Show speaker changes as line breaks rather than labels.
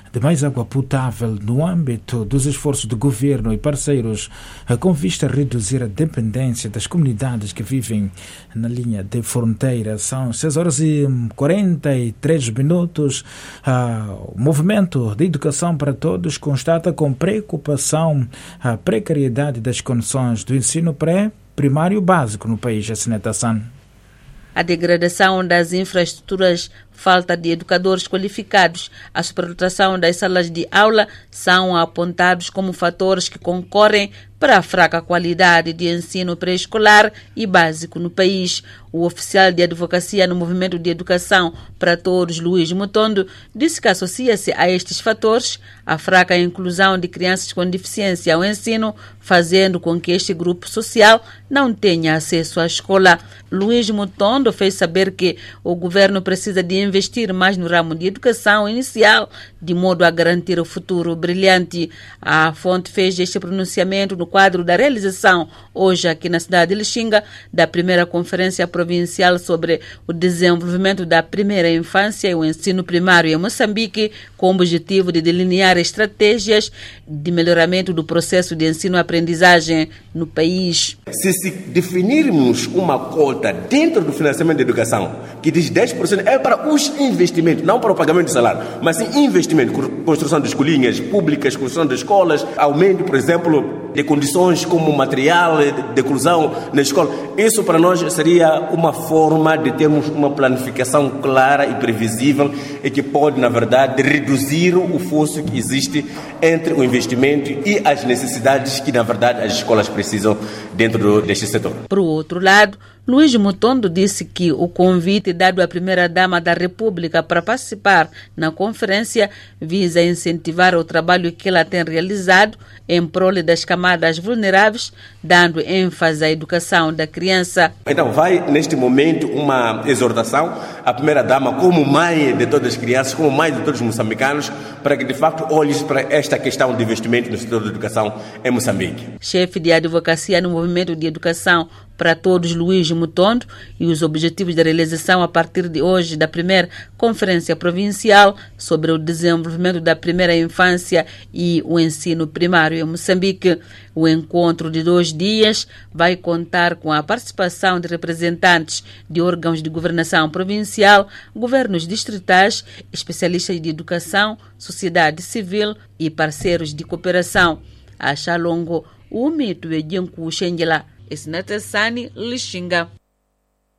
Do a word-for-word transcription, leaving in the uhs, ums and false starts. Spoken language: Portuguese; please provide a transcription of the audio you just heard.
de mais água potável no âmbito dos esforços do governo e parceiros com vista a reduzir a dependência das comunidades que vivem na linha de fronteira. São seis horas e quarenta e três minutos. O Movimento de Educação para Todos constata com preocupação a precariedade das condições do ensino pré-primário básico no país. Assinetação.
A degradação das infraestruturas, falta de educadores qualificados, a superlotação das salas de aula são apontados como fatores que concorrem para a fraca qualidade de ensino pré-escolar e básico no país. O oficial de advocacia no Movimento de Educação para Todos, Luís Mutondo, disse que associa-se a estes fatores a fraca inclusão de crianças com deficiência ao ensino, fazendo com que este grupo social não tenha acesso à escola. Luís Mutondo fez saber que o governo precisa de investir mais no ramo de educação inicial, de modo a garantir o futuro brilhante. A fonte fez este pronunciamento no quadro da realização, hoje aqui na cidade de Lixinga, da primeira conferência provincial sobre o desenvolvimento da primeira infância e o ensino primário em Moçambique, com o objetivo de delinear estratégias de melhoramento do processo de ensino-aprendizagem no país.
Se, se definirmos uma cota dentro do financiamento da educação, que diz dez por cento é para os investimentos, não para o pagamento de salário, mas sim investimento, construção de escolinhas públicas, construção de escolas, aumento, por exemplo, de condições como material de inclusão na escola. Isso para nós seria uma forma de termos uma planificação clara e previsível e que pode, na verdade, reduzir o fosso que existe entre o investimento e as necessidades que, na verdade, as escolas precisam dentro deste setor.
Por outro lado, Luís Mutondo disse que o convite dado à primeira-dama da República para participar na conferência visa incentivar o trabalho que ela tem realizado em prol das camadas vulneráveis, dando ênfase à educação da criança.
Então, vai neste momento uma exortação à primeira-dama como mãe de todas as crianças, como mãe de todos os moçambicanos, para que de facto olhe para esta questão de investimento no setor da educação em Moçambique.
Chefe de advocacia no Movimento de Educação para Todos, Luís Mutondo, e os objetivos da realização a partir de hoje da primeira Conferência Provincial sobre o desenvolvimento da primeira infância e o ensino primário em Moçambique. O encontro de dois dias vai contar com a participação de representantes de órgãos de governação provincial, governos distritais, especialistas de educação, sociedade civil e parceiros de cooperação. A Xalongo, o mito de Janku Xengela. Esnata Sani, Lixinga.